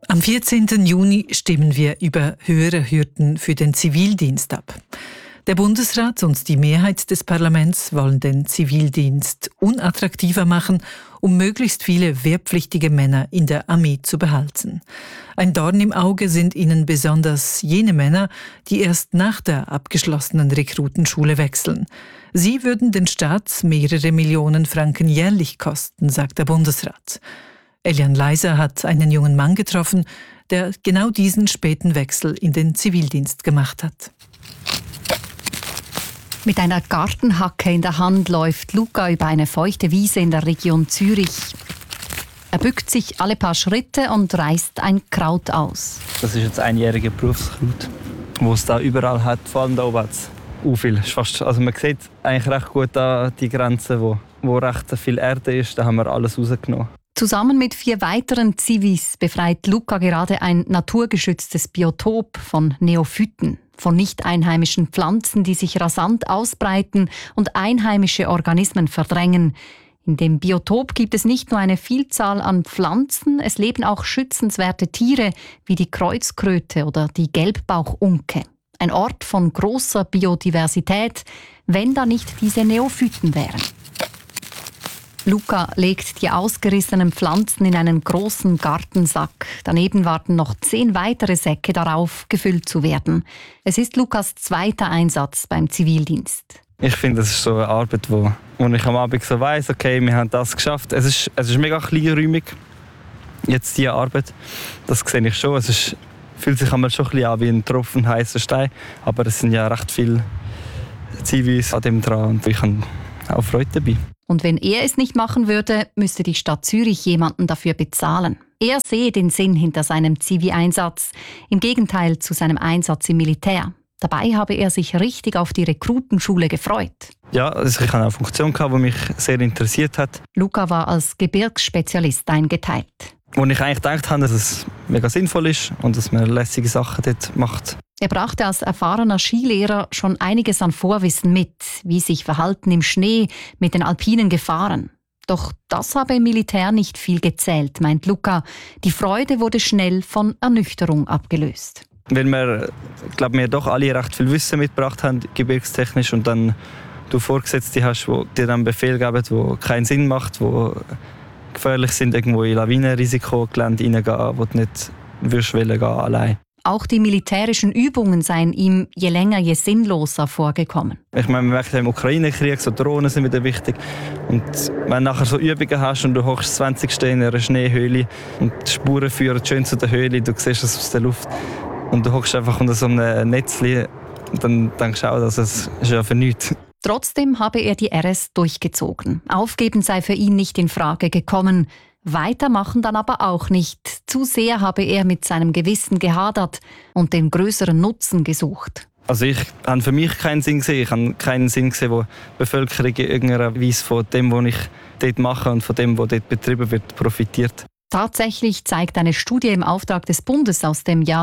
Am 14. Juni stimmen wir über höhere Hürden für den Zivildienst ab. Der Bundesrat und die Mehrheit des Parlaments wollen den Zivildienst unattraktiver machen, um möglichst viele wehrpflichtige Männer in der Armee zu behalten. Ein Dorn im Auge sind ihnen besonders jene Männer, die erst nach der abgeschlossenen Rekrutenschule wechseln. Sie würden den Staat mehrere Millionen Franken jährlich kosten, sagt der Bundesrat. Elian Leiser hat einen jungen Mann getroffen, der genau diesen späten Wechsel in den Zivildienst gemacht hat. Mit einer Gartenhacke in der Hand läuft Luca über eine feuchte Wiese in der Region Zürich. Er bückt sich alle paar Schritte und reißt ein Kraut aus. Das ist jetzt einjährige Berufskraut, wo es da überall hat. Vor allem da oben hat es viel. Also man sieht eigentlich recht gut da die Grenze, wo recht viel Erde ist. Da haben wir alles rausgenommen. Zusammen mit 4 weiteren Zivis befreit Luca gerade ein naturgeschütztes Biotop von Neophyten, von nicht einheimischen Pflanzen, die sich rasant ausbreiten und einheimische Organismen verdrängen. In dem Biotop gibt es nicht nur eine Vielzahl an Pflanzen, es leben auch schützenswerte Tiere wie die Kreuzkröte oder die Gelbbauchunke. Ein Ort von großer Biodiversität, wenn da nicht diese Neophyten wären. Luca legt die ausgerissenen Pflanzen in einen großen Gartensack. Daneben warten noch 10 weitere Säcke darauf, gefüllt zu werden. Es ist Lukas zweiter Einsatz beim Zivildienst. Ich finde, das ist so eine Arbeit, wo ich am Abend so weiss, okay, wir haben das geschafft. Es ist mega kleinräumig, jetzt diese Arbeit. Das sehe ich schon. Fühlt sich einmal schon ein bisschen an wie ein Tropfen heißer Stein. Aber es sind ja recht viele Zivis an dem dran und ich habe auch Freude dabei. Und wenn er es nicht machen würde, müsste die Stadt Zürich jemanden dafür bezahlen. Er sehe den Sinn hinter seinem Zivi-Einsatz, im Gegenteil zu seinem Einsatz im Militär. Dabei habe er sich richtig auf die Rekrutenschule gefreut. Ja, also ich hatte eine Funktion, die mich sehr interessiert hat. Luca war als Gebirgsspezialist eingeteilt. Wo ich eigentlich gedacht habe, dass es mega sinnvoll ist und dass man lässige Sachen dort macht. Er brachte als erfahrener Skilehrer schon einiges an Vorwissen mit, wie sich Verhalten im Schnee mit den alpinen Gefahren. Doch das habe im Militär nicht viel gezählt, meint Luca. Die Freude wurde schnell von Ernüchterung abgelöst. Weil wir doch alle recht viel Wissen mitgebracht haben, gebirgstechnisch, und dann du Vorgesetzte hast, die dir dann Befehl geben, die keinen Sinn macht, die gefährlich sind, irgendwo in Lawinenrisikogelände reingehen, wo du nicht würdest gehen allein. Auch die militärischen Übungen seien ihm je länger, je sinnloser vorgekommen. Ich meine, wir merken im Ukraine-Krieg, so Drohnen sind wieder wichtig. Und wenn du nachher so Übungen hast und du hockst 20 in einer Schneehöhle und die Spuren führen schön zu der Höhle, du siehst es aus der Luft und du hockst einfach unter so einem Netzli, dann denkst du auch, dass es ist ja für nichts. Trotzdem habe er die RS durchgezogen. Aufgeben sei für ihn nicht in Frage gekommen. Weitermachen dann aber auch nicht. Zu sehr habe er mit seinem Gewissen gehadert und den größeren Nutzen gesucht. Also ich habe für mich keinen Sinn gesehen. Ich habe keinen Sinn gesehen, wo die Bevölkerung in irgendeiner Weise von dem, was ich dort mache und von dem, was dort betrieben wird, profitiert. Tatsächlich zeigt eine Studie im Auftrag des Bundes aus dem Jahr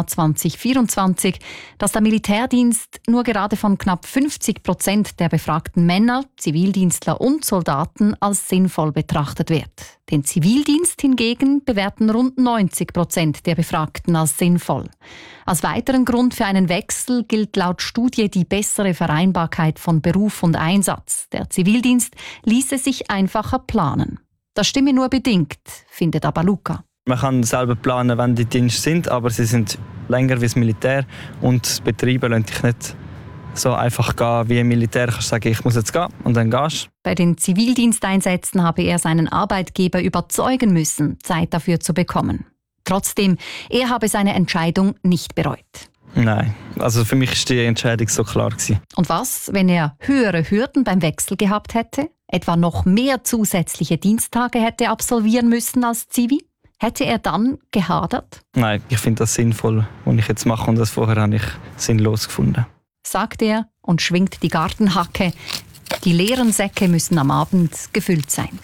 2024, dass der Militärdienst nur gerade von knapp 50% der befragten Männer, Zivildienstler und Soldaten als sinnvoll betrachtet wird. Den Zivildienst hingegen bewerten rund 90% der Befragten als sinnvoll. Als weiteren Grund für einen Wechsel gilt laut Studie die bessere Vereinbarkeit von Beruf und Einsatz. Der Zivildienst ließe sich einfacher planen. Das stimme nur bedingt, findet aber Luca. Man kann selber planen, wann die Dienste sind, aber sie sind länger wie das Militär. Und Betriebe lassen dich nicht so einfach gehen wie im Militär. Du kannst sagen, ich muss jetzt gehen und dann gehst du. Bei den Zivildiensteinsätzen habe er seinen Arbeitgeber überzeugen müssen, Zeit dafür zu bekommen. Trotzdem, er habe seine Entscheidung nicht bereut. Nein, also für mich war die Entscheidung so klar. Und was, wenn er höhere Hürden beim Wechsel gehabt hätte? Etwa noch mehr zusätzliche Diensttage hätte absolvieren müssen als Zivi? Hätte er dann gehadert? Nein, ich finde das sinnvoll, was ich jetzt mache, und das vorher habe ich sinnlos gefunden. Sagt er und schwingt die Gartenhacke. Die leeren Säcke müssen am Abend gefüllt sein.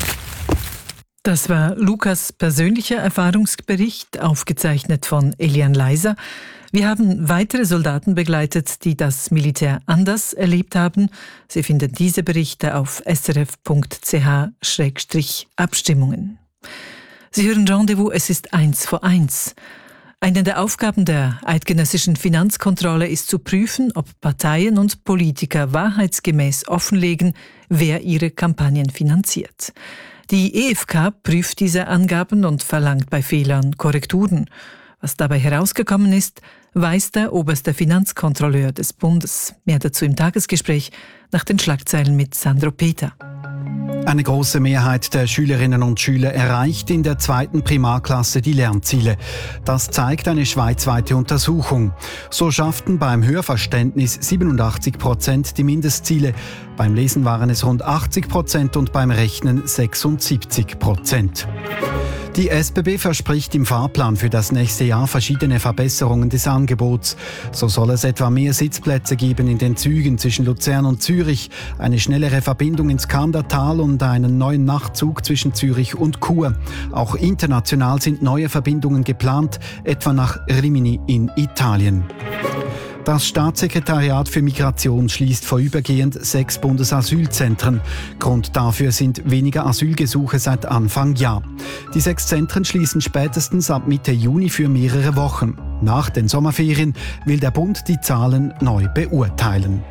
Das war Lukas persönlicher Erfahrungsbericht, aufgezeichnet von Elian Leiser. Wir haben weitere Soldaten begleitet, die das Militär anders erlebt haben. Sie finden diese Berichte auf srf.ch/Abstimmungen. Sie hören Rendezvous, es ist 1 vor 1. Eine der Aufgaben der eidgenössischen Finanzkontrolle ist zu prüfen, ob Parteien und Politiker wahrheitsgemäß offenlegen, wer ihre Kampagnen finanziert. Die EFK prüft diese Angaben und verlangt bei Fehlern Korrekturen. Was dabei herausgekommen ist, weiß der oberste Finanzkontrolleur des Bundes. Mehr dazu im Tagesgespräch nach den Schlagzeilen mit Sandro Peter. Eine große Mehrheit der Schülerinnen und Schüler erreicht in der 2. Primarklasse die Lernziele. Das zeigt eine schweizweite Untersuchung. So schafften beim Hörverständnis 87% die Mindestziele. Beim Lesen waren es rund 80% und beim Rechnen 76%. Die SBB verspricht im Fahrplan für das nächste Jahr verschiedene Verbesserungen des Angebots. So soll es etwa mehr Sitzplätze geben in den Zügen zwischen Luzern und Zürich, eine schnellere Verbindung ins Kandertal und einen neuen Nachtzug zwischen Zürich und Chur. Auch international sind neue Verbindungen geplant, etwa nach Rimini in Italien. Das Staatssekretariat für Migration schließt vorübergehend 6 Bundesasylzentren. Grund dafür sind weniger Asylgesuche seit Anfang Jahr. Die 6 Zentren schließen spätestens ab Mitte Juni für mehrere Wochen. Nach den Sommerferien will der Bund die Zahlen neu beurteilen.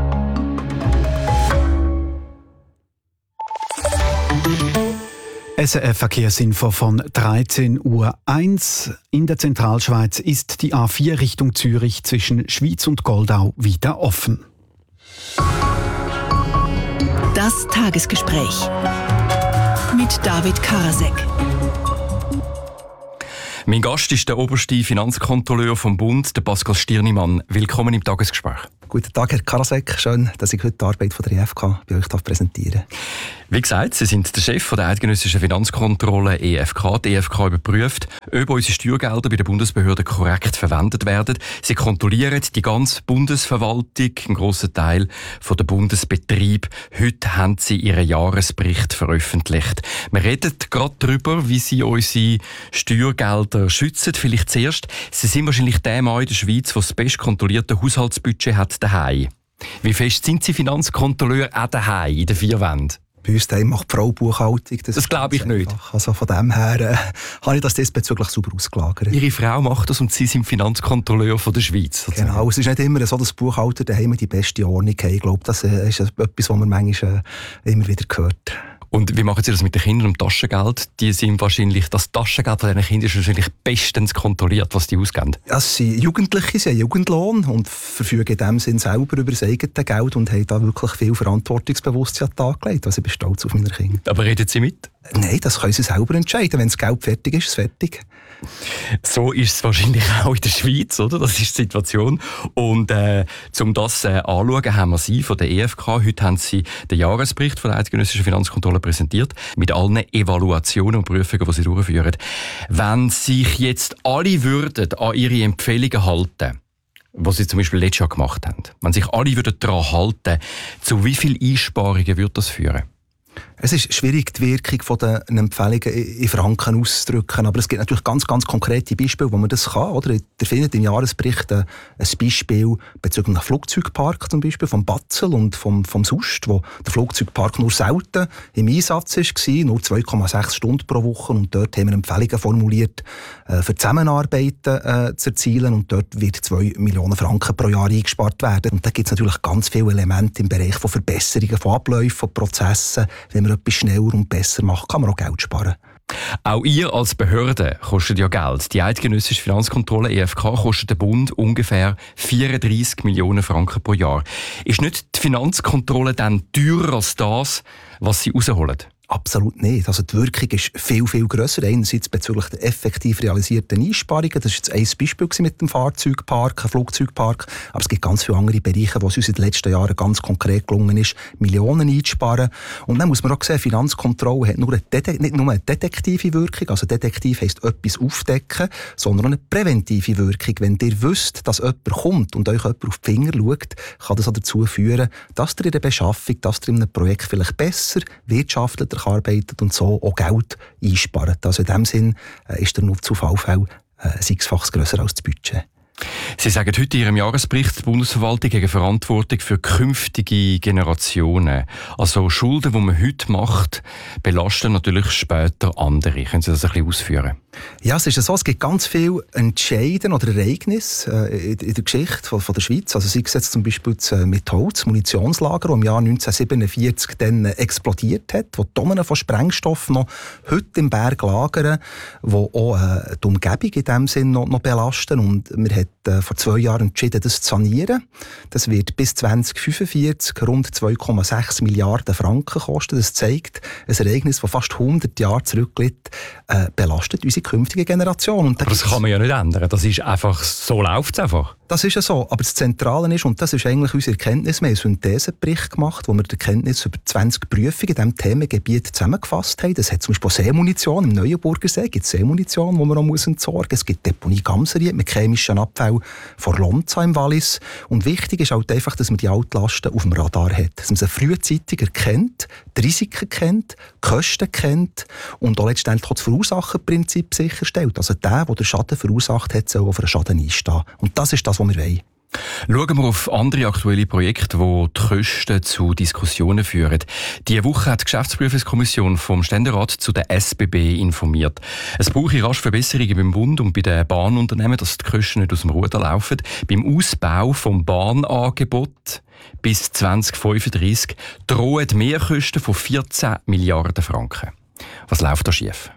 SRF Verkehrsinfo von 13:01 Uhr. In der Zentralschweiz ist die A4 Richtung Zürich zwischen Schwyz und Goldau wieder offen. Das Tagesgespräch mit David Karasek. Mein Gast ist der oberste Finanzkontrolleur vom Bund, der Pascal Stirnimann. Willkommen im Tagesgespräch. Guten Tag, Herr Karasek. Schön, dass ich heute die Arbeit von der EFK bei euch präsentieren darf. Wie gesagt, Sie sind der Chef der eidgenössischen Finanzkontrolle EFK. Die EFK überprüft, ob unsere Steuergelder bei den Bundesbehörden korrekt verwendet werden. Sie kontrollieren die ganze Bundesverwaltung, einen grossen Teil der Bundesbetriebe. Heute haben Sie Ihren Jahresbericht veröffentlicht. Wir reden gerade darüber, wie Sie unsere Steuergelder schützen. Vielleicht zuerst, Sie sind wahrscheinlich der Mann in der Schweiz, der das best kontrollierte Haushaltsbudget hat daheim. Wie fest sind Sie Finanzkontrolleur auch daheim in den 4 Wänden? Bei uns daheim macht die Frau Buchhaltung. Das glaube ich nicht. Also von dem her habe ich das diesbezüglich sauber ausgelagert. Ihre Frau macht das und Sie sind Finanzkontrolleur von der Schweiz. Sozusagen. Genau, es ist nicht immer so, dass Buchhalter daheim die beste Ordnung haben. Ich glaube, das ist etwas, was man manchmal immer wieder hört. Und wie machen Sie das mit den Kindern und Taschengeld? Das Taschengeld von diesen Kindern ist wahrscheinlich bestens kontrolliert, was die ausgeben. Es sind Jugendliche, sie haben Jugendlohn und verfügen in dem Sinn selber über das eigene Geld und haben da wirklich viel Verantwortungsbewusstsein an den Tag gelegt. Also ich bin stolz auf meine Kinder. Aber reden Sie mit? Nein, das können sie selber entscheiden. Wenn das Geld fertig ist, ist es fertig. So ist es wahrscheinlich auch in der Schweiz, oder? Das ist die Situation. Und um das anzuschauen, haben wir Sie von der EFK. Heute haben Sie den Jahresbericht von der eidgenössischen Finanzkontrolle präsentiert, mit allen Evaluationen und Prüfungen, die Sie durchführen. Wenn sich jetzt alle würden an Ihre Empfehlungen halten, was Sie zum Beispiel letztes Jahr gemacht haben, wenn sich alle würden daran halten, zu wie viel Einsparungen würde das führen? Es ist schwierig, die Wirkung von den Empfehlungen in Franken auszudrücken, aber es gibt natürlich ganz konkrete Beispiele, wo man das kann. Oder? Ihr findet im Jahresbericht ein Beispiel bezüglich einem Flugzeugpark, zum Beispiel vom Batzel und vom Sust, wo der Flugzeugpark nur selten im Einsatz war, nur 2,6 Stunden pro Woche. Und dort haben wir Empfehlungen formuliert, für Zusammenarbeiten zu erzielen. Und dort wird 2 Millionen Franken pro Jahr eingespart werden. Und da gibt es natürlich ganz viele Elemente im Bereich von Verbesserungen, von Abläufen, von Prozessen. Wenn man etwas schneller und besser macht, kann man auch Geld sparen. Auch ihr als Behörde kostet ja Geld. Die eidgenössische Finanzkontrolle EFK kostet den Bund ungefähr 34 Millionen Franken pro Jahr. Ist nicht die Finanzkontrolle dann teurer als das, was sie rausholen? Absolut nicht. Also die Wirkung ist viel grösser. Einerseits bezüglich der effektiv realisierten Einsparungen. Das war jetzt ein Beispiel mit dem Fahrzeugpark, dem Flugzeugpark. Aber es gibt ganz viele andere Bereiche, wo es uns in den letzten Jahren ganz konkret gelungen ist, Millionen einzusparen. Und dann muss man auch sehen, Finanzkontrolle hat nicht nur eine detektive Wirkung, also detektiv heisst etwas aufdecken, sondern auch eine präventive Wirkung. Wenn ihr wisst, dass jemand kommt und euch jemand auf die Finger schaut, kann das auch dazu führen, dass ihr in der Beschaffung, dass ihr in einem Projekt vielleicht besser, wirtschaftlicher arbeitet und so auch Geld einspart. Also in dem Sinn ist der Nutzen auf alle Fälle 6-fach grösser als das Budget. Sie sagen heute in Ihrem Jahresbericht, die Bundesverwaltung gegen Verantwortung für künftige Generationen. Also Schulden, die man heute macht, belasten natürlich später andere. Können Sie das ein bisschen ausführen? Ja, es ist so, es gibt ganz viele Entscheidungen oder Ereignisse in der Geschichte von der Schweiz. Also sei es jetzt zum Beispiel das Mitholz, Munitionslager, das im Jahr 1947 dann explodiert hat, wo Tonnen von Sprengstoff noch heute im Berg lagern, die auch die Umgebung in diesem Sinn noch belasten. Und wir haben vor 2 Jahren entschieden, das zu sanieren. Das wird bis 2045 rund 2,6 Milliarden Franken kosten. Das zeigt, ein Ereignis, das fast 100 Jahre zurückliegt, belastet unsere künftige Generation. Und aber das kann man ja nicht ändern. Das ist einfach, so läuft es einfach. Das ist ja so. Aber das Zentrale ist, und das ist eigentlich unsere Erkenntnis, wir haben einen Synthesebericht gemacht, wo wir die Erkenntnis über 20 Prüfungen in diesem Themengebiet zusammengefasst haben. Das hat zum Beispiel Seemunition im Neuenburgersee, gibt Seemunition, die man noch entsorgen muss. Es gibt Deponie Gamseried mit chemischen Abfällen von Lonza im Wallis. Und wichtig ist halt einfach, dass man die Altlasten auf dem Radar hat. Dass man sie frühzeitig erkennt, die Risiken kennt, die Kosten kennt und auch letztendlich auch das Verursacherprinzip sicherstellt. Also der den Schaden verursacht hat, soll auch für einen Schaden einstehen. Und das ist das, was wir wollen. Schauen wir auf andere aktuelle Projekte, die die Kosten zu Diskussionen führen. Diese Woche hat die Geschäftsprüfungskommission vom Ständerat zu der SBB informiert. Es brauche rasch Verbesserungen beim Bund und bei den Bahnunternehmen, dass die Kosten nicht aus dem Ruder laufen. Beim Ausbau des Bahnangebots bis 2035 drohen Mehrkosten von 14 Milliarden Franken. Was läuft da schief?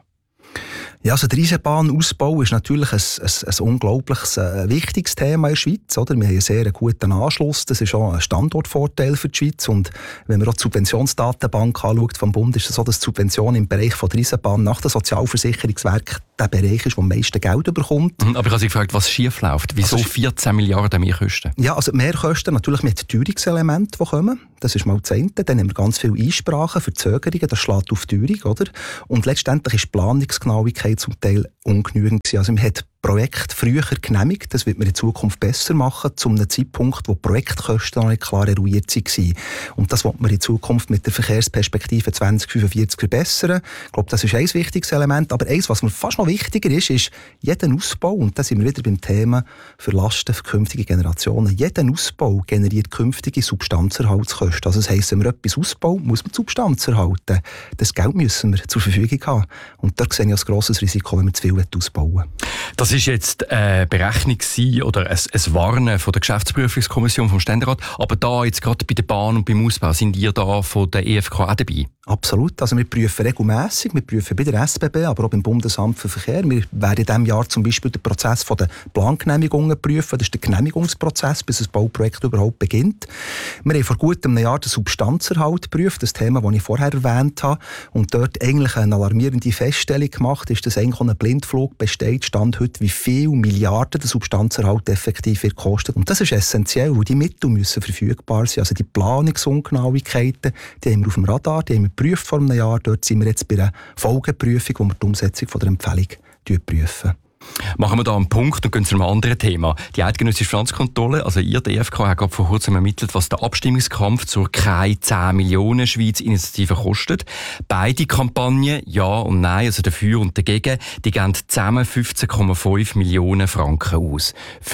Ja, also der Eisenbahnausbau ist natürlich ein unglaubliches wichtiges Thema in der Schweiz. Oder? Wir haben einen sehr guten Anschluss. Das ist auch ein Standortvorteil für die Schweiz. Und wenn man auch die Subventionsdatenbank anschaut vom Bund, ist es so, dass die Subvention im Bereich von der Eisenbahn nach dem Sozialversicherungswerk der Bereich ist, der am meisten Geld bekommt. Aber ich habe Sie gefragt, was schief läuft. Wieso 14 Milliarden Mehrkosten? Ja, also Mehrkosten natürlich mit Teuerungselementen, die kommen. Das ist mal das eine. Dann haben wir ganz viele Einsprachen, Verzögerungen, das schlägt auf die Teuerung. Oder? Und letztendlich ist die Planungsgenauigkeit zum Teil ungenügend gewesen. Also man hat Projekte früher genehmigt, das wird man in Zukunft besser machen, zu einem Zeitpunkt, wo Projektkosten noch nicht klar eruiert waren. Und das wird man in Zukunft mit der Verkehrsperspektive 2045 verbessern. Ich glaube, das ist ein wichtiges Element. Aber eins, was mir fast noch wichtiger ist jeden Ausbau, und da sind wir wieder beim Thema für Lasten für künftige Generationen, jeden Ausbau generiert künftige Substanzerhaltskosten. Also das heisst, wenn wir etwas ausbauen, muss man die Substanz erhalten. Das Geld müssen wir zur Verfügung haben. Und da sehe ich ein grosses Risiko, wenn wir zu viel ausbauen. Das ist jetzt eine Berechnung oder ein Warnen von der Geschäftsprüfungskommission vom Ständerat. Aber da jetzt gerade bei der Bahn und beim Ausbau, sind ihr da von der EFK auch dabei? Absolut. Also wir prüfen regelmässig, wir prüfen bei der SBB, aber auch beim Bundesamt für Verkehr. Wir werden in diesem Jahr zum Beispiel den Prozess der Plangenehmigungen prüfen. Das ist der Genehmigungsprozess, bis das Bauprojekt überhaupt beginnt. Wir haben vor gut einem Jahr den Substanzerhalt geprüft, das Thema, das ich vorher erwähnt habe. Und dort eigentlich eine alarmierende Feststellung gemacht, ist, dass eigentlich ein Blindflug besteht, Stand heute, wie viel Milliarden der Substanzerhalt effektiv wird kosten. Und das ist essentiell, weil die Mittel müssen verfügbar sein. Also die Planungsungenauigkeiten, die haben wir auf dem Radar, die haben wir geprüft vor einem Jahr. Dort sind wir jetzt bei einer Folgeprüfung, wo wir die Umsetzung von der Empfehlung prüfen. Machen wir da einen Punkt und gehen zu einem anderen Thema. Die Eidgenössische Finanzkontrolle, also ihr, der EFK, hat gerade vor kurzem ermittelt, was der Abstimmungskampf zur «Keine 10 Millionen Schweiz-Initiative» kostet. Beide Kampagnen, Ja und Nein, also dafür und dagegen, die geben zusammen 15,5 Millionen Franken aus.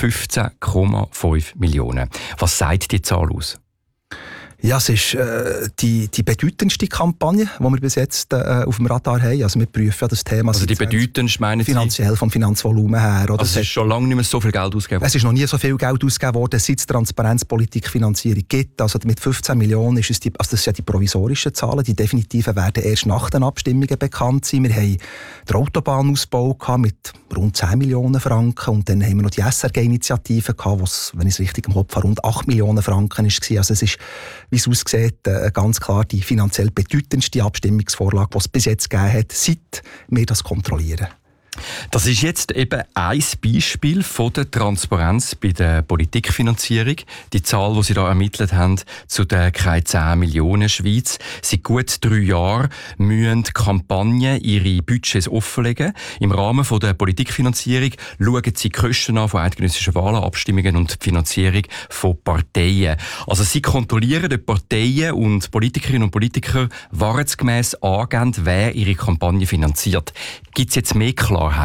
15,5 Millionen. Was sagt die Zahl aus? Ja, es ist die bedeutendste Kampagne, die wir bis jetzt auf dem Radar haben. Also wir prüfen ja das Thema. Also die bedeutendste meinen Sie? Finanziell, vom Finanzvolumen her. Oder? Also es ist schon lange nicht mehr so viel Geld ausgegeben worden? Es ist noch nie so viel Geld ausgegeben worden, seit es Transparenzpolitikfinanzierung gibt. Also mit 15 Millionen ist es das sind ja die provisorischen Zahlen. Die definitiven werden erst nach den Abstimmungen bekannt sein. Wir haben den Autobahnausbau gehabt mit rund 10 Millionen Franken und dann haben wir noch die SRG-Initiative gehabt, was, wenn ich es richtig im Kopf habe, rund 8 Millionen Franken war. Also es ist, wie es aussieht, ganz klar die finanziell bedeutendste Abstimmungsvorlage, die es bis jetzt gegeben hat, seit wir das kontrollieren. Das ist jetzt eben ein Beispiel von der Transparenz bei der Politikfinanzierung. Die Zahl, die Sie da ermittelt haben, zu der «Keine 10 Millionen Schweiz». Seit gut 3 Jahren müssen die Kampagnen ihre Budgets offenlegen. Im Rahmen von der Politikfinanzierung schauen sie die Kosten an von eidgenössischen Wahlen, Abstimmungen und die Finanzierung von Parteien. Also sie kontrollieren, ob Parteien und Politikerinnen und Politiker wahrheitsgemäss angeben, wer ihre Kampagne finanziert. Gibt es jetzt mehr Klarheit?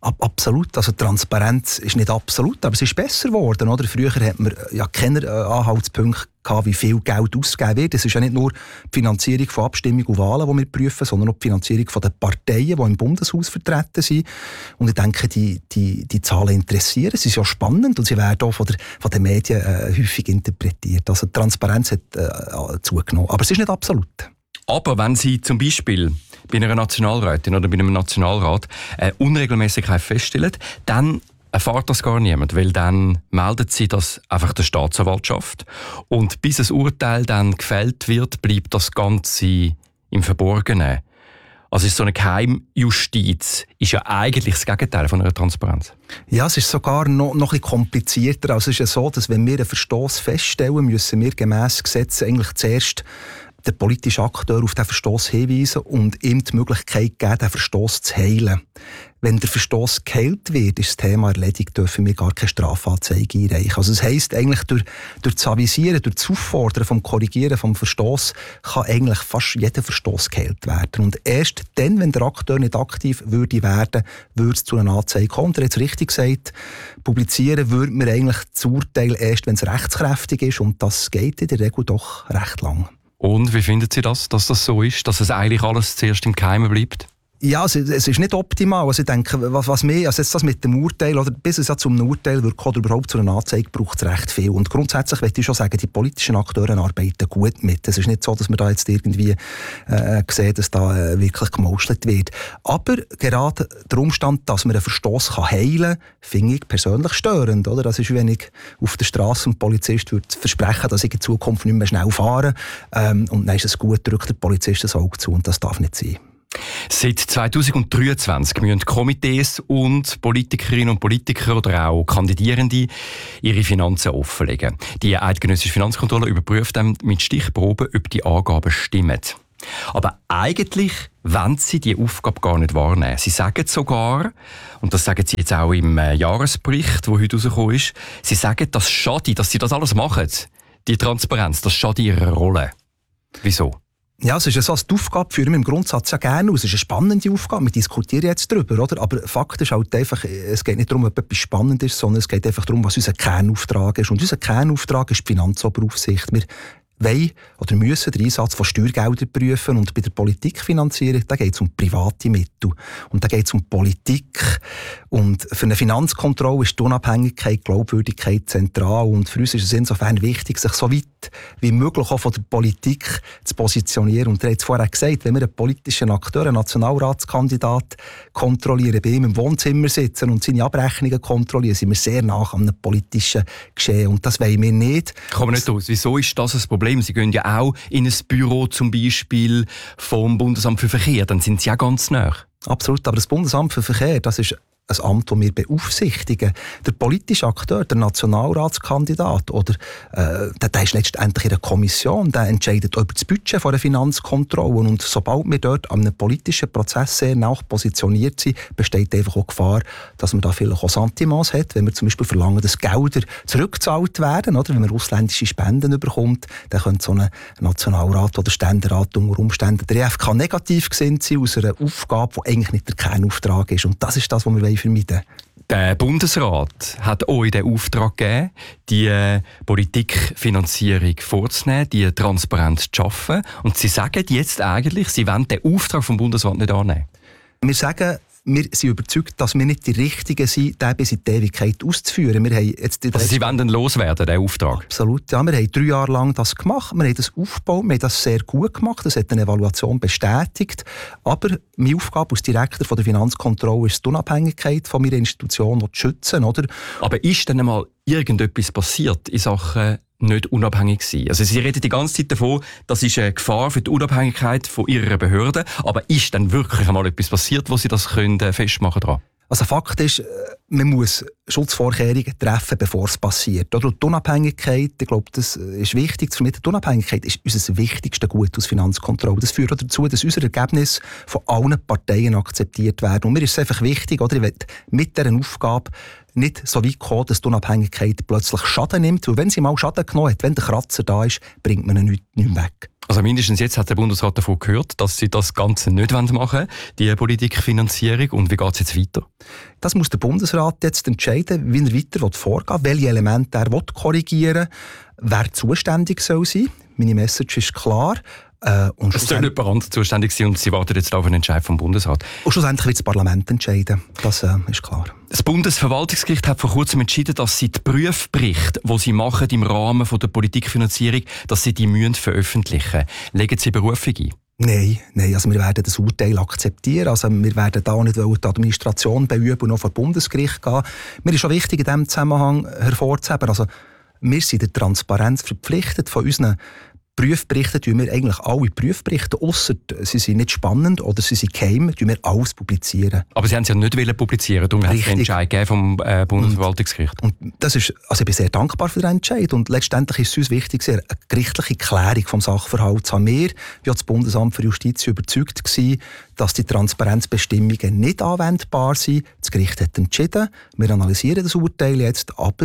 Absolut. Also Transparenz ist nicht absolut, aber es ist besser geworden. Oder? Früher hat man ja keine Anhaltspunkte gehabt, wie viel Geld ausgegeben wird. Es ist ja nicht nur die Finanzierung von Abstimmungen und Wahlen, die wir prüfen, sondern auch die Finanzierung der Parteien, die im Bundeshaus vertreten sind. Und ich denke, die Zahlen interessieren. Sie sind ja spannend und sie werden auch von den Medien häufig interpretiert. Also die Transparenz hat zugenommen. Aber es ist nicht absolut. Aber wenn Sie zum Beispiel bei einer Nationalrätin oder bei einem Nationalrat eine Unregelmäßigkeit feststellen, dann erfahrt das gar niemand, weil dann meldet sie das einfach der Staatsanwaltschaft und bis ein Urteil dann gefällt wird, bleibt das Ganze im Verborgenen. Also ist so eine Geheimjustiz ist ja eigentlich das Gegenteil von einer Transparenz. Ja, es ist sogar noch ein bisschen komplizierter. Also es ist ja so, dass wenn wir einen Verstoß feststellen, müssen wir gemäss Gesetz eigentlich zuerst den politischen Akteur auf den Verstoß hinweisen und ihm die Möglichkeit geben, den Verstoß zu heilen. Wenn der Verstoß geheilt wird, ist das Thema erledigt, dürfen wir gar keine Strafanzeige einreichen. Also das heisst, eigentlich durch das Avisieren, durch das Auffordern vom Korrigieren vom Verstoß kann eigentlich fast jeder Verstoß geheilt werden. Und erst dann, wenn der Akteur nicht aktiv würde werden, würde es zu einer Anzeige kommen. Und er hat es richtig gesagt, publizieren würde man eigentlich das Urteil erst, wenn es rechtskräftig ist. Und das geht in der Regel doch recht lang. Und wie finden Sie das, dass das so ist, dass es eigentlich alles zuerst im Geheimen bleibt? Ja, es ist nicht optimal. Also ich denke, was mehr, also jetzt das mit dem Urteil, oder bis es ja zum Urteil wird oder überhaupt zu einer Anzeige, braucht es recht viel. Und grundsätzlich möchte ich schon sagen, die politischen Akteure arbeiten gut mit. Es ist nicht so, dass man da jetzt irgendwie sieht, dass da wirklich gemauschelt wird. Aber gerade der Umstand, dass man einen Verstoß heilen kann, finde ich persönlich störend. Oder? Das ist, wenn ich auf der Straße einem Polizist würde versprechen, dass ich in Zukunft nicht mehr schnell fahre. Und dann ist es gut, drückt der Polizist das Auge zu. Und das darf nicht sein. Seit 2023 müssen Komitees und Politikerinnen und Politiker oder auch Kandidierende ihre Finanzen offenlegen. Die eidgenössische Finanzkontrolle überprüft dann mit Stichproben, ob die Angaben stimmen. Aber eigentlich wollen sie diese Aufgabe gar nicht wahrnehmen. Sie sagen sogar, und das sagen sie jetzt auch im Jahresbericht, der heute rausgekommen ist, sie sagen, das schade, dass sie das alles machen, die Transparenz, das schade ihrer Rolle. Wieso? Ja, es ist ja so, die Aufgabe führen wir im Grundsatz ja gerne aus. Es ist eine spannende Aufgabe, wir diskutieren jetzt darüber, oder? Aber Fakt ist halt einfach, es geht nicht darum, ob etwas spannend ist, sondern es geht einfach darum, was unser Kernauftrag ist. Und unser Kernauftrag ist die Finanzoberaufsicht. Wir wollen oder müssen den Einsatz von Steuergeldern prüfen und bei der Politikfinanzierung, da geht es um private Mittel und da geht es um Politik und für eine Finanzkontrolle ist die Unabhängigkeit, die Glaubwürdigkeit zentral und für uns ist es insofern wichtig, sich so weit wie möglich auch von der Politik zu positionieren und er hat es vorher gesagt, wenn wir einen politischen Akteur, einen Nationalratskandidat kontrollieren, bei ihm im Wohnzimmer sitzen und seine Abrechnungen kontrollieren, sind wir sehr nah an einem politischen Geschehen und das wollen wir nicht. Kommen wir nicht aus. Wieso ist das ein Problem? Sie gehen ja auch in ein Büro zum Beispiel vom Bundesamt für Verkehr, dann sind Sie ja ganz nah. Absolut, aber das Bundesamt für Verkehr, das ist ein Amt, das wir beaufsichtigen. Der politische Akteur, der Nationalratskandidat, oder, der ist letztendlich in der Kommission, der entscheidet über das Budget von der Finanzkontrolle. Und sobald wir dort an einem politischen Prozess sehr nah positioniert sind, besteht einfach auch Gefahr, dass man da vielleicht auch Sentiments hat. Wenn wir zum Beispiel verlangen, dass Gelder zurückgezahlt werden, oder wenn man ausländische Spenden bekommt, dann könnte so ein Nationalrat oder Ständerat unter Umständen der EFK negativ gesinnt sein aus einer Aufgabe, die eigentlich nicht der Kernauftrag ist. Und das ist das, was wir vermeiden. Der Bundesrat hat euch den Auftrag gegeben, die Politikfinanzierung vorzunehmen, die Transparenz zu schaffen. Und Sie sagen jetzt eigentlich, Sie wollen den Auftrag vom Bundesrat nicht annehmen. Wir sagen, wir sind überzeugt, dass wir nicht die Richtigen sind, den bis in die Ewigkeit auszuführen. Wir haben jetzt also Sie wollen dann loswerden, den Auftrag? Absolut, ja. Wir haben 3 Jahre lang das gemacht, wir haben das aufgebaut, wir haben das sehr gut gemacht, das hat eine Evaluation bestätigt. Aber meine Aufgabe als Direktor von der Finanzkontrolle ist die Unabhängigkeit von meiner Institution zu schützen. Oder? Aber ist dann einmal irgendetwas passiert in Sachen nicht unabhängig sein? Also Sie reden die ganze Zeit davon, das ist eine Gefahr für die Unabhängigkeit von Ihrer Behörde, aber ist dann wirklich einmal etwas passiert, wo Sie das können festmachen können? Also Fakt ist, man muss Schutzvorkehrungen treffen, bevor es passiert. Oder die Unabhängigkeit, ich glaube, das ist wichtig zu vermitteln. Die Unabhängigkeit ist unser wichtigstes Gut aus Finanzkontrolle. Das führt auch dazu, dass unsere Ergebnisse von allen Parteien akzeptiert werden. Und mir ist es einfach wichtig, oder ich will mit dieser Aufgabe nicht so weit kommen, dass die Unabhängigkeit plötzlich Schaden nimmt. Weil wenn sie mal Schaden genommen hat, wenn der Kratzer da ist, bringt man ihn nicht weg. Also mindestens jetzt hat der Bundesrat davon gehört, dass sie das Ganze nicht machen wollen, die Politikfinanzierung. Und wie geht es jetzt weiter? Das muss der Bundesrat jetzt entscheiden, wie er weiter vorgehen will, welche Elemente er korrigieren will, wer zuständig soll sein. Meine Message ist klar. Es soll jemand anderes zuständig sein und Sie warten jetzt auf einen Entscheid vom Bundesrat. Und schlussendlich wird das Parlament entscheiden. Das ist klar. Das Bundesverwaltungsgericht hat vor kurzem entschieden, dass sie die Prüfberichte, die sie machen im Rahmen der Politikfinanzierung, dass sie die veröffentlichen müssen. Legen Sie Berufung ein? Nein, also wir werden das Urteil akzeptieren. Also wir werden da nicht die Administration beüben und noch vor das Bundesgericht gehen. Mir ist schon wichtig, in diesem Zusammenhang hervorzuheben, also wir sind der Transparenz verpflichtet. Von unseren Prüfberichten tun wir eigentlich alle Prüfberichte, ausser sie sind nicht spannend oder sie sind geheim, tun wir alles publizieren. Aber Sie haben sie ja nicht publizieren, darum hat es einen Entscheid vom Bundesverwaltungsgericht. Und das ist, also ich bin sehr dankbar für den Entscheid und letztendlich ist es uns wichtig, eine gerichtliche Klärung vom Sachverhalt zu haben. Wir, wie das Bundesamt für Justiz, überzeugt gewesen, dass die Transparenzbestimmungen nicht anwendbar sind. Das Gericht hat entschieden, wir analysieren das Urteil jetzt, aber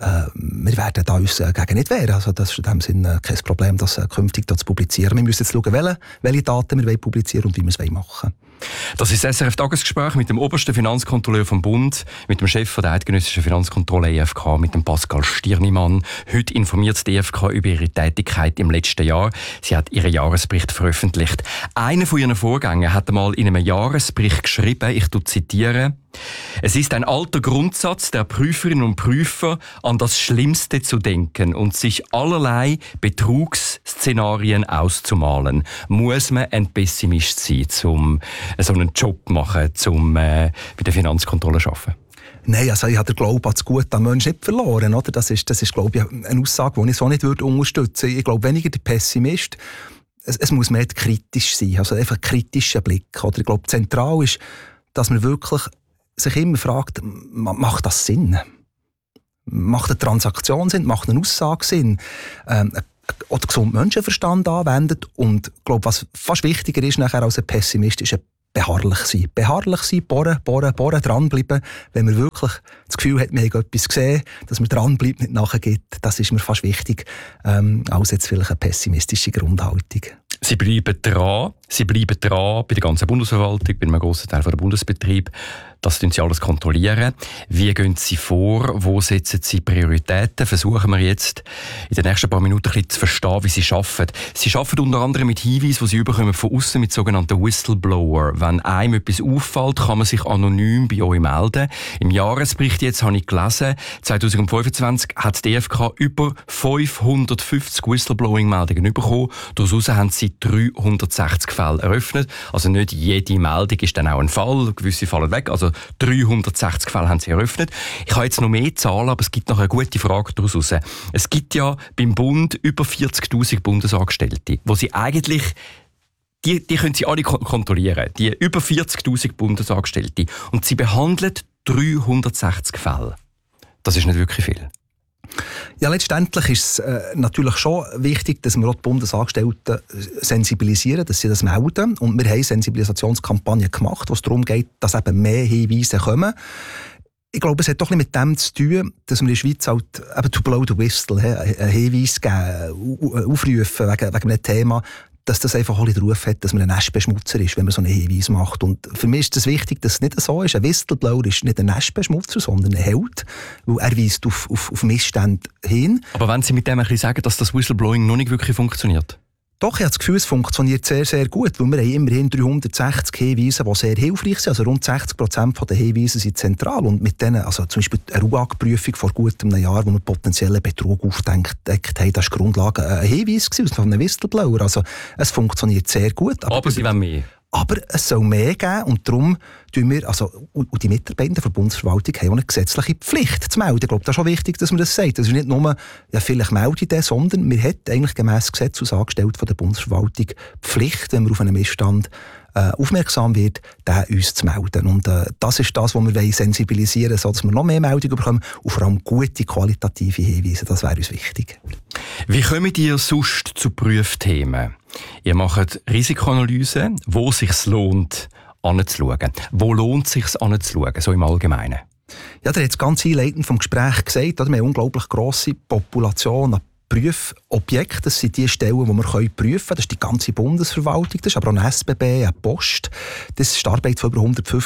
wir werden da uns gegen nicht wehren. Also das ist in dem Sinne kein Problem, das künftig zu publizieren. Wir müssen jetzt schauen, welche Daten wir publizieren und wie wir es machen wollen. Das ist das SRF-Tagesgespräch mit dem obersten Finanzkontrolleur vom Bund, mit dem Chef der Eidgenössischen Finanzkontrolle EFK, mit dem Pascal Stirnimann. Heute informiert die EFK über ihre Tätigkeit im letzten Jahr. Sie hat ihren Jahresbericht veröffentlicht. Einer von ihren Vorgängern hat einmal in einem Jahresbericht geschrieben, ich zitiere: Es ist ein alter Grundsatz der Prüferinnen und Prüfer, an das Schlimmste zu denken und sich allerlei Betrugsszenarien auszumalen. Muss man ein Pessimist sein, um so einen Job machen, um bei der Finanzkontrolle zu arbeiten? Nein, also ich habe den Glauben an das Gute am Menschen nicht verloren. Oder? Das ist, glaube ich, eine Aussage, die ich so nicht unterstützen würde. Ich glaube, weniger der Pessimist. Es muss mehr kritisch sein, also einfach ein kritischer Blick. Oder ich glaube, zentral ist, dass man wirklich sich immer fragt, macht das Sinn? Macht eine Transaktion Sinn? Macht eine Aussage Sinn? Oder gesund Menschenverstand anwendet? Und ich glaube, was fast wichtiger ist nachher als ein Pessimist, ist ein beharrlich sein. Beharrlich sein, bohren, dranbleiben. Wenn man wirklich das Gefühl hat, wir haben etwas gesehen, dass man dranbleibt, nicht nachgeht, das ist mir fast wichtig, als jetzt vielleicht eine pessimistische Grundhaltung. Sie bleiben dran bei der ganzen Bundesverwaltung, bei einem grossen Teil der Bundesbetrieb. Das tun Sie alles kontrollieren. Wie gehen Sie vor? Wo setzen Sie Prioritäten? Versuchen wir jetzt in den nächsten paar Minuten ein bisschen zu verstehen, wie Sie arbeiten. Sie arbeiten unter anderem mit Hinweisen, die Sie bekommen von außen, mit sogenannten Whistleblower. Wenn einem etwas auffällt, kann man sich anonym bei euch melden. Im Jahresbericht jetzt habe ich gelesen, 2025 hat die EFK über 550 Whistleblowing-Meldungen bekommen. Daraus haben Sie 360 Fälle eröffnet. Also nicht jede Meldung ist dann auch ein Fall. Gewisse fallen weg. Also 360 Fälle haben sie eröffnet. Ich habe jetzt noch mehr Zahlen, aber es gibt noch eine gute Frage daraus. Es gibt ja beim Bund über 40'000 Bundesangestellte, wo sie eigentlich, die können sie alle kontrollieren, die über 40'000 Bundesangestellte. Und sie behandeln 360 Fälle. Das ist nicht wirklich viel. Ja, letztendlich ist es natürlich schon wichtig, dass wir auch die Bundesangestellten sensibilisieren, dass sie das melden. Und wir haben Sensibilisationskampagnen gemacht, wo es darum geht, dass eben mehr Hinweise kommen. Ich glaube, es hat doch ein bisschen mit dem zu tun, dass wir in der Schweiz halt eben to blow the whistle, einen Hinweis geben, aufrufen wegen einem Thema, dass das einfach alle den Ruf hat, dass man ein Nestbeschmutzer ist, wenn man so einen Hinweis macht. Und für mich ist es wichtig, dass es nicht so ist. Ein Whistleblower ist nicht ein Nestbeschmutzer, sondern ein Held, weil er weist auf Missstände hin. Aber wenn Sie mit dem ein bisschen sagen, dass das Whistleblowing noch nicht wirklich funktioniert? Doch, ich habe das Gefühl, es funktioniert sehr, sehr gut, weil wir haben immerhin 360 Hinweise, die sehr hilfreich sind. Also rund 60% der Hinweise sind zentral. Und mit denen, also zum Beispiel eine RUAG-Prüfung vor gut einem Jahr, wo wir potenziellen Betrug aufgedeckt haben, das war Grundlage ein Hinweis von einem Whistleblower. Also es funktioniert sehr gut. Aber Sie wollen mehr? Aber es soll mehr geben und darum tun wir, und die Mitarbeitenden der Bundesverwaltung haben auch eine gesetzliche Pflicht zu melden. Ich glaube, das ist schon wichtig, dass man das sagt. Das ist nicht nur, vielleicht melde ich das, sondern wir haben eigentlich gemäss Gesetz als Angestellte von der Bundesverwaltung Pflicht, wenn man auf einen Missstand aufmerksam wird, den uns zu melden. Und das ist das, was wir sensibilisieren wollen, sodass wir noch mehr Meldungen bekommen und vor allem gute, qualitative Hinweise. Das wäre uns wichtig. Wie kommt ihr sonst zu Prüfthemen? Ihr macht Risikoanalysen, wo es sich lohnt, anzuschauen. Wo lohnt es sich anzuschauen, so im Allgemeinen? Ja, der hat es ganz einleitend vom Gespräch gesagt, wir haben eine unglaublich grosse Population an Prüfobjekte. Das sind die Stellen, die wir prüfen können. Das ist die ganze Bundesverwaltung, das ist aber auch eine SBB, eine Post. Das ist die Arbeit von über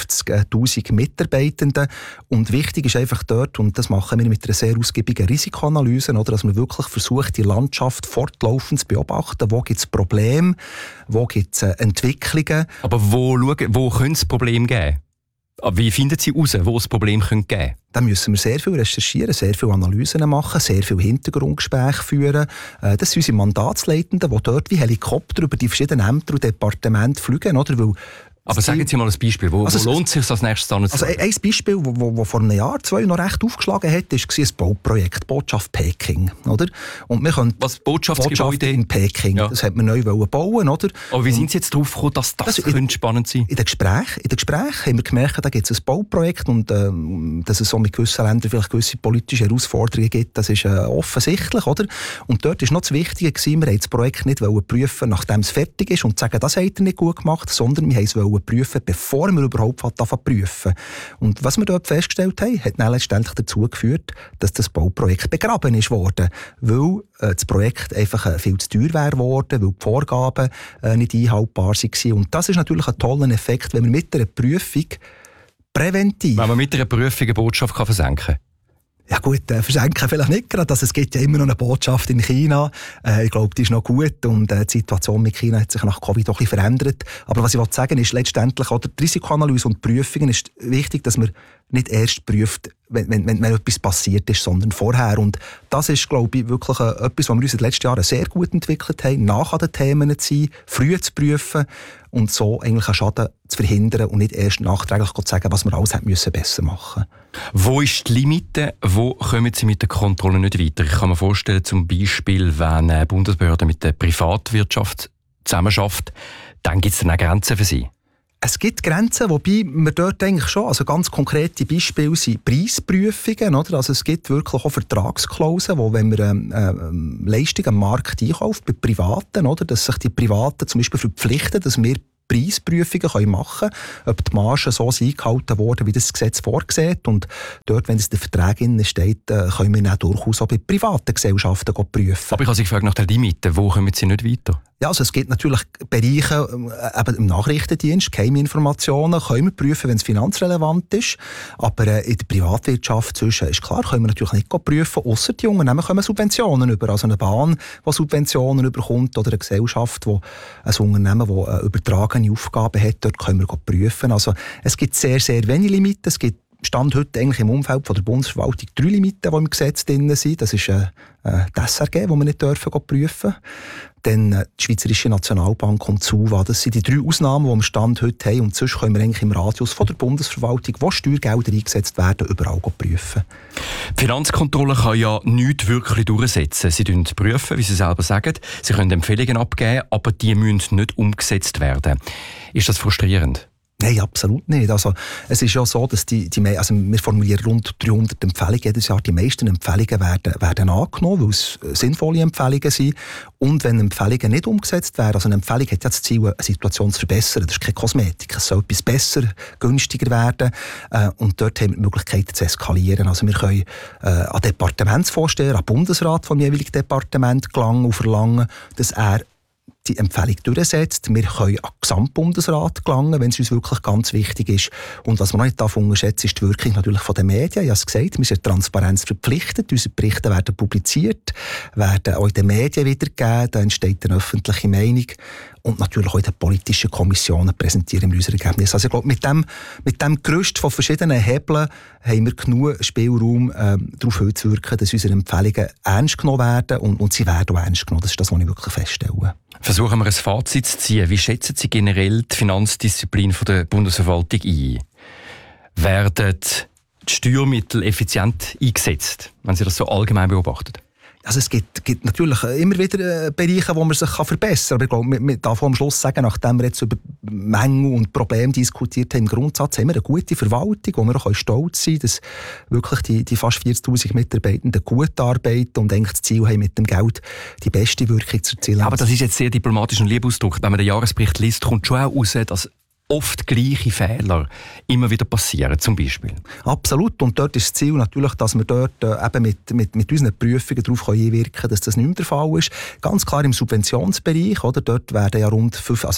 150'000 Mitarbeitenden. Und wichtig ist einfach dort, und das machen wir mit einer sehr ausgiebigen Risikoanalyse, oder, dass man wirklich versucht, die Landschaft fortlaufend zu beobachten. Wo gibt es Probleme? Wo gibt es Entwicklungen? Aber wo könnte es Probleme geben? Wie finden Sie heraus, wo es Probleme geben könnte? Da müssen wir sehr viel recherchieren, sehr viele Analysen machen, sehr viele Hintergrundgespräche führen. Das sind unsere Mandatsleitenden, die dort wie Helikopter über die verschiedenen Ämter und Departemente fliegen. Oder? Weil aber sagen Sie mal ein Beispiel, wo lohnt es sich als nächstes anzuschauen? Also ein Beispiel, das vor einem Jahr, 2 noch recht aufgeschlagen hat, war ein Bauprojekt, Botschaft Peking. Oder? Und wir können Botschaftsgebäude in Peking, ja. Das hat man neu bauen. Oder? Aber wie sind Sie jetzt darauf gekommen, dass das spannend sein könnte? In den Gesprächen haben wir gemerkt, da gibt es ein Bauprojekt und dass es so mit gewissen Ländern vielleicht gewisse politische Herausforderungen gibt, das ist offensichtlich. Oder? Und dort war noch das Wichtige, wir wollten das Projekt nicht prüfen, nachdem es fertig ist und sagen, das habt ihr nicht gut gemacht, sondern wir wollten prüfen, bevor wir überhaupt anfangen prüfen. Und was wir dort festgestellt haben, hat dann letztendlich dazu geführt, dass das Bauprojekt begraben ist worden, weil das Projekt einfach viel zu teuer wäre worden, weil die Vorgaben nicht einhaltbar waren. Und das ist natürlich ein toller Effekt, wenn wir mit einer Prüfung präventiv... Wenn man mit einer Prüfung eine Botschaft versenken kann. Ja gut, versenken vielleicht nicht gerade. Also es gibt ja immer noch eine Botschaft in China. Ich glaube, die ist noch gut und die Situation mit China hat sich nach Covid auch ein bisschen verändert. Aber was ich sagen will, ist letztendlich, oder die Risikoanalyse und die Prüfungen ist wichtig, dass man nicht erst prüft, wenn etwas passiert ist, sondern vorher. Und das ist, glaube ich, wirklich etwas, was wir uns in den letzten Jahren sehr gut entwickelt haben, nach an den Themen zu sein, früh zu prüfen und so eigentlich einen Schaden zu verhindern und nicht erst nachträglich zu sagen, was wir alles hätten müssen besser machen. Wo ist die Limite? Wo kommen Sie mit der Kontrolle nicht weiter? Ich kann mir vorstellen, zum Beispiel, wenn eine Bundesbehörde mit der Privatwirtschaft zusammenarbeitet, dann gibt es dann auch Grenzen für Sie. Es gibt Grenzen, wobei wir dort eigentlich schon, also ganz konkrete Beispiele sind Preisprüfungen, oder? Also es gibt wirklich auch Vertragsklauseln, wo wenn man Leistungen am Markt einkauft, bei Privaten, oder? Dass sich die Privaten zum Beispiel verpflichten, dass wir Preisprüfungen machen können, ob die Margen so eingehalten worden, wie das Gesetz vorsieht. Und dort, wenn es in den Verträgen steht, können wir dann durchaus auch bei privaten Gesellschaften prüfen. Aber ich habe Sie gefragt nach der Limite. Wo kommen Sie nicht weiter? Ja, also es gibt natürlich Bereiche, eben im Nachrichtendienst, Geheiminformationen, können wir prüfen, wenn es finanzrelevant ist. Aber in der Privatwirtschaft zwischen ist klar, können wir natürlich nicht prüfen, ausser die Unternehmen kommen Subventionen über. Also eine Bahn, die Subventionen überkommt, oder eine Gesellschaft, ein Unternehmen, das übertragene Aufgaben hat, dort können wir prüfen. Also es gibt sehr, sehr wenige Limiten. Es gibt Stand heute eigentlich im Umfeld von der Bundesverwaltung 3 Limiten, die im Gesetz drin sind. Das ist die SRG, die wir nicht prüfen dürfen. Dann die Schweizerische Nationalbank und die SUVA. Das sind die 3 Ausnahmen, die wir Stand heute haben. Und sonst können wir eigentlich im Radius von der Bundesverwaltung, wo Steuergelder eingesetzt werden, überall prüfen. Die Finanzkontrolle kann ja nichts wirklich durchsetzen. Sie prüfen, wie Sie selber sagen. Sie können Empfehlungen abgeben, aber die müssen nicht umgesetzt werden. Ist das frustrierend? Nein, absolut nicht. Also, es ist ja so, dass wir formulieren rund 300 Empfehlungen jedes Jahr. Die meisten Empfehlungen werden angenommen, weil es sinnvolle Empfehlungen sind. Und wenn Empfehlungen nicht umgesetzt werden, also eine Empfehlung hat ja das Ziel, eine Situation zu verbessern. Das ist keine Kosmetik. Es soll etwas besser, günstiger werden. Und dort haben wir die Möglichkeit zu eskalieren. Also wir können an Departementsvorsteher, an Bundesrat vom jeweiligen Departement gelangen und verlangen, dass er die Empfehlung durchsetzt. Wir können an den Gesamtbundesrat gelangen, wenn es uns wirklich ganz wichtig ist. Und was man noch nicht unterschätzen darf, ist die Wirkung natürlich von den Medien. Ich habe es gesagt, wir sind Transparenz verpflichtet. Unsere Berichte werden publiziert, werden auch in den Medien wiedergegeben. Da entsteht eine öffentliche Meinung. Und natürlich auch in den politischen Kommissionen präsentieren wir unsere Ergebnisse. Also ich glaube, mit dem Gerüst von verschiedenen Hebeln haben wir genug Spielraum, darauf hinzuwirken, dass unsere Empfehlungen ernst genommen werden und sie werden auch ernst genommen. Das ist das, was ich wirklich feststelle. Versuchen wir ein Fazit zu ziehen. Wie schätzen Sie generell die Finanzdisziplin der Bundesverwaltung ein? Werden die Steuermittel effizient eingesetzt, wenn Sie das so allgemein beobachten? Also es gibt natürlich immer wieder Bereiche, wo man sich verbessern kann. Aber ich glaube, man darf am Schluss sagen, nachdem wir jetzt über Mängel und Probleme diskutiert haben, im Grundsatz haben wir eine gute Verwaltung, wo wir auch stolz sein können, dass wirklich die fast 40'000 Mitarbeitenden gut arbeiten und eigentlich das Ziel haben, mit dem Geld die beste Wirkung zu erzielen. Aber das ist jetzt sehr diplomatisch und lieb ausgedrückt. Wenn man den Jahresbericht liest, kommt schon auch raus, dass oft gleiche Fehler immer wieder passieren, zum Beispiel. Absolut. Und dort ist das Ziel natürlich, dass wir dort eben mit unseren Prüfungen darauf einwirken können, dass das nicht mehr der Fall ist. Ganz klar im Subventionsbereich, oder? Dort werden ja rund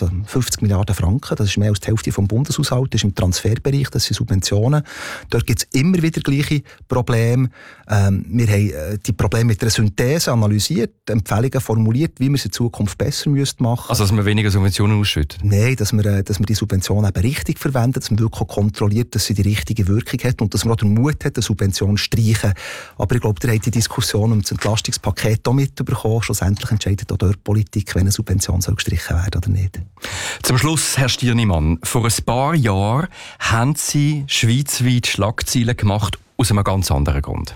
50 Milliarden Franken, das ist mehr als die Hälfte vom Bundeshaushalt, das ist im Transferbereich, das sind Subventionen. Dort gibt es immer wieder gleiche Probleme. Wir haben die Probleme mit der Synthese analysiert, Empfehlungen formuliert, wie wir es in Zukunft besser machen müssten. Also, dass man weniger Subventionen ausschüttet? Nein, dass wir die Subventionen eben richtig verwendet, dass man wirklich kontrolliert, dass sie die richtige Wirkung hat und dass man auch den Mut hat, eine Subvention zu streichen. Aber ich glaube, ihr habt die Diskussion um das Entlastungspaket auch mitbekommen. Schlussendlich entscheidet auch dort Politik, wenn eine Subvention gestrichen werden oder nicht. Zum Schluss, Herr Stirnimann, vor ein paar Jahren haben Sie schweizweit Schlagzeilen gemacht aus einem ganz anderen Grund.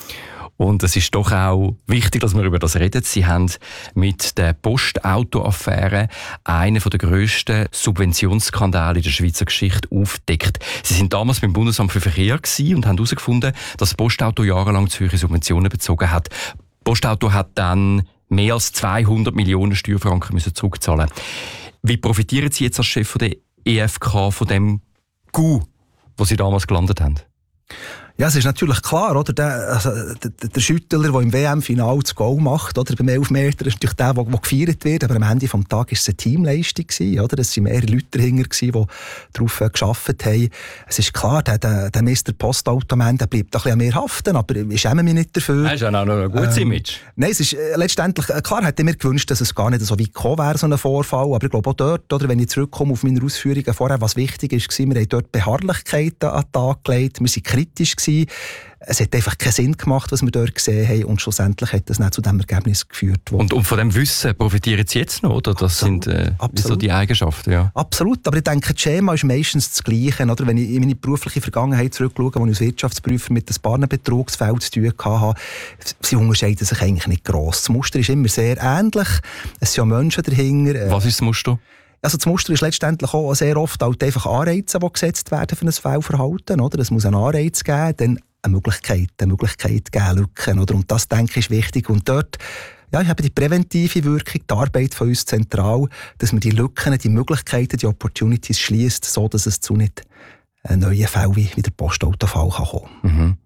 Und es ist doch auch wichtig, dass wir über das reden. Sie haben mit der Postauto-Affäre einen der grössten Subventionsskandale in der Schweizer Geschichte aufgedeckt. Sie sind damals beim Bundesamt für Verkehr und haben herausgefunden, dass Postauto jahrelang zu hohe Subventionen bezogen hat. Postauto hat dann mehr als 200 Millionen Steuerfranken zurückzahlen. Wie profitieren Sie jetzt als Chef der EFK von dem Coup, wo Sie damals gelandet haben? Ja, es ist natürlich klar, oder? Der Schüttler, der im WM-Final das Goal macht, oder? Beim Elfmeter, ist natürlich der gefeiert wird, aber am Ende des Tages war es eine Teamleistung, oder? Es waren mehrere Leute dahinter, die darauf gearbeitet haben. Es ist klar, der Mr. Postautoman, der bleibt ein bisschen an mir haften, aber ich schäme mich nicht dafür. Das ist ja auch noch ein gutes Image. Nein, es ist letztendlich, klar hätte ich mir gewünscht, dass es gar nicht so weit gekommen wäre, so ein Vorfall, aber ich glaube auch dort, oder, wenn ich zurückkomme auf meine Ausführungen vorher, was wichtig ist, wir haben dort Beharrlichkeiten an den Tag gelegt, wir waren kritisch gewesen. Es hat einfach keinen Sinn gemacht, was wir dort gesehen haben, und schlussendlich hat das nicht zu dem Ergebnis geführt. Und von dem Wissen profitieren Sie jetzt noch, oder? Das absolut, sind so die Eigenschaften, ja. Absolut, aber ich denke, das Schema ist meistens das Gleiche, oder? Wenn ich in meine berufliche Vergangenheit zurückschaue, wo ich als Wirtschaftsprüfer mit ein paar Betrugsfällen zu tun hatte, sie unterscheiden sich eigentlich nicht gross. Das Muster ist immer sehr ähnlich, es sind ja Menschen dahinter. Was ist das Muster? Also das Muster ist letztendlich auch sehr oft halt einfach Anreize, die gesetzt werden für ein Fehlverhalten. Oder? Es muss einen Anreiz geben, dann eine Möglichkeit geben, Lücken. Oder? Und das, denke ich, ist wichtig. Und dort, ja, ich habe die präventive Wirkung, die Arbeit von uns zentral, dass man die Lücken, die Möglichkeiten, die Opportunities schließt, so dass es zu nicht neuen Fällen wie der Postautofall kommen kann.